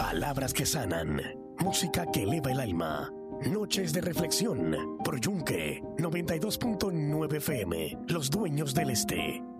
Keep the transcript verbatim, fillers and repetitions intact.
Palabras que sanan. Música que eleva el alma. Noches de reflexión. Por Yunque noventa y dos punto nueve F M. Los dueños del este.